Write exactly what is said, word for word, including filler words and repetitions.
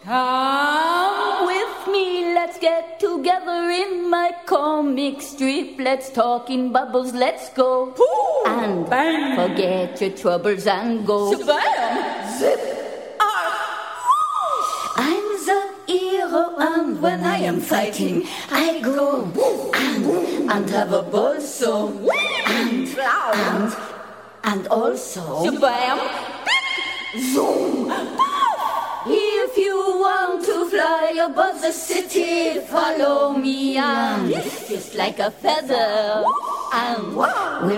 Come with me, let's get together in my comic strip. Let's talk in bubbles, let's go. Ooh, and bang. Forget your troubles and go. Shabam. Zip. Ah. I'm the hero, and when I am fighting, I go and, and have a ball so and, and, and also Shabam. zoom. If you want to fly above the city, follow me and just like a feather, and we'll